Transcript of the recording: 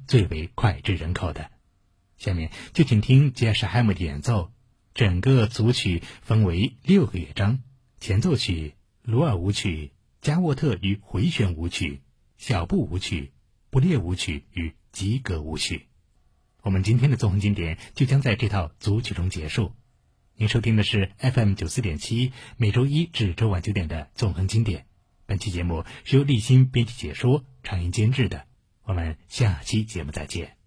最为脍炙人口的。下面就请听杰什海姆的演奏。整个组曲分为6个乐章：前奏曲、鲁尔舞曲、加沃特与回旋舞曲、小步舞曲、布列舞曲与吉格舞曲。我们今天的纵横经典就将在这套组曲中结束。您收听的是 FM94.7 每周一至周晚9点的纵横经典。本期节目是由立新编辑解说、唱音监制的。我们下期节目再见。